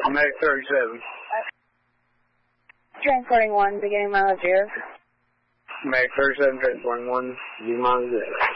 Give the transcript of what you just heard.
Meg 37. Transporting 1, beginning mileage 0. Meg 37, transporting 1, beginning mileage 0.